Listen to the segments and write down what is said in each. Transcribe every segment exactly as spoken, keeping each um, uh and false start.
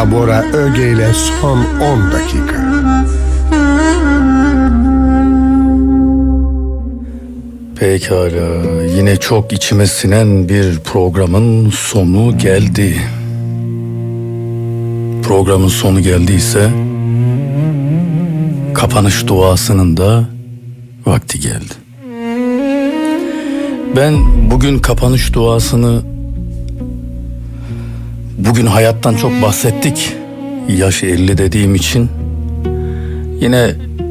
Talha Bora Öge ile son on dakika. Pekala, yine çok içime sinen bir programın sonu geldi. Programın sonu geldiyse kapanış duasının da vakti geldi. Ben bugün kapanış duasını, bugün hayattan çok bahsettik. Yaş elli dediğim için yine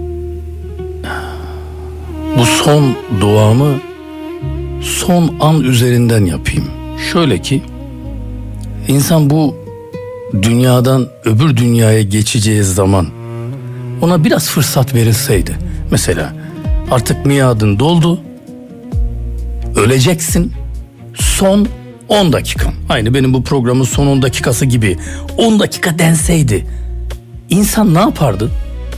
bu son duamı son an üzerinden yapayım. Şöyle ki, insan bu dünyadan öbür dünyaya geçeceği zaman ona biraz fırsat verilseydi. Mesela artık miadın doldu, öleceksin, son on dakikan. Aynı benim bu programın son on dakikası gibi on dakika denseydi, insan ne yapardı?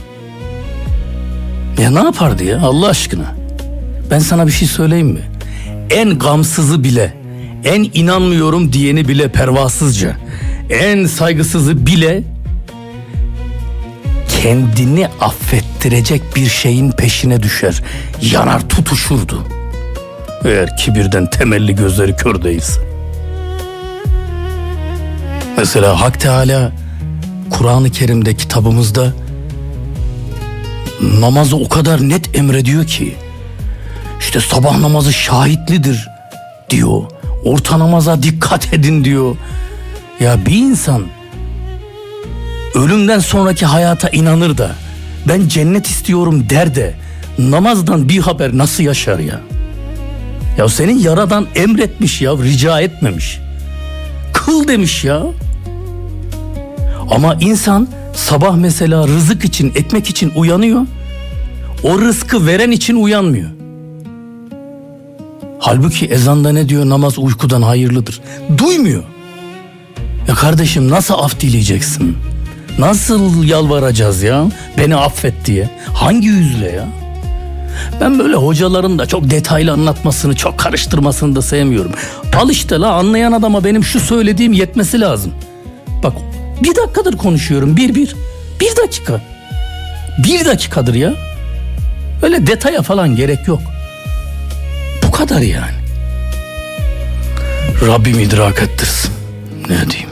Ya ne yapardı ya Allah aşkına? Ben sana bir şey söyleyeyim mi? En gamsızı bile, en inanmıyorum diyeni bile pervasızca, en saygısızı bile kendini affettirecek bir şeyin peşine düşer, yanar tutuşurdu. Eğer kibirden temelli gözleri kör değilse. Mesela Hak Teala Kur'an-ı Kerim'de, kitabımızda namazı o kadar net emrediyor ki, işte sabah namazı şahitlidir diyor, orta namaza dikkat edin diyor. Ya bir insan ölümden sonraki hayata inanır da ben cennet istiyorum der de namazdan bir haber nasıl yaşar ya? Ya senin yaradan emretmiş ya, rica etmemiş. Kıl demiş ya. Ama insan sabah mesela rızık için, ekmek için uyanıyor. O rızkı veren için uyanmıyor. Halbuki ezanda ne diyor? Namaz uykudan hayırlıdır. Duymuyor. Ya kardeşim, nasıl af dileyeceksin? Nasıl yalvaracağız ya? Beni affet diye. Hangi yüzle ya? Ben böyle hocaların da çok detaylı anlatmasını, çok karıştırmasını da sevmiyorum. Al işte la, anlayan adama benim şu söylediğim yetmesi lazım. Bak, bir dakikadır konuşuyorum. Bir bir. Bir dakika. Bir dakikadır ya. Öyle detaya falan gerek yok. Bu kadar yani. Rabbim idrak ettirsin. Ne diyeyim?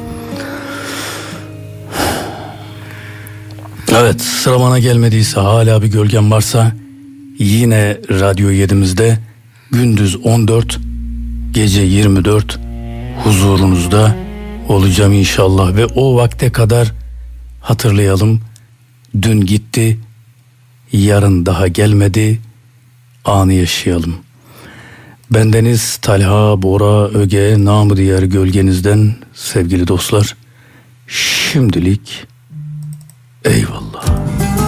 Evet, sıra bana gelmediyse, hala bir gölgem varsa, yine Radyo yedimizde gündüz on dört, gece yirmi dört huzurunuzda olacağım inşallah. Ve o vakte kadar hatırlayalım, dün gitti, yarın daha gelmedi, anı yaşayalım. Bendeniz Talha Bora Öge, namı diğer gölgenizden sevgili dostlar. Şimdilik eyvallah.